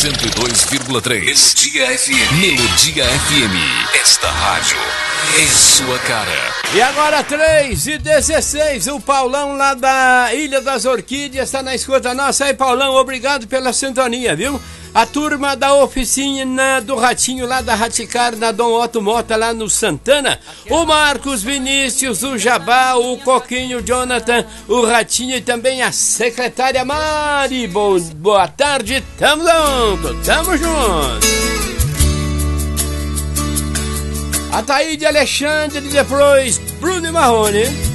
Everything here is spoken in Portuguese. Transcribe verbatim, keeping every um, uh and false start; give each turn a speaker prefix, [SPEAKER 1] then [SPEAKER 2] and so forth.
[SPEAKER 1] cento e dois vírgula três. Melodia F M. Melodia F M. Esta rádio é sua cara.
[SPEAKER 2] E agora três e dezesseis, o Paulão lá da Ilha das Orquídeas está na escuta nossa. Aí, Paulão, obrigado pela sintonia, viu? A turma da oficina do Ratinho lá da Raticar, na Dom Otto Mota lá no Santana. O Marcos Vinícius, o Jabá, o Coquinho, o Jonathan, o Ratinho e também a secretária Mari. Bo boa tarde, tamo junto, tamo junto. A Taíde Alexandre, depois Bruno e Marrone.